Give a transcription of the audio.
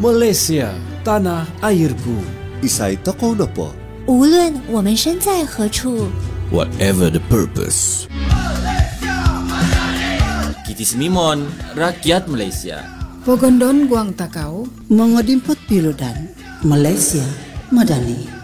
Malaysia, tanah airku. Isay tokow na po. 无论我们身在何处， Whatever the purpose. Kitis Mimon, rakyat Malaysia. Pogondon Guang Takau, Mangodimpot Piludan, Malaysia Madani.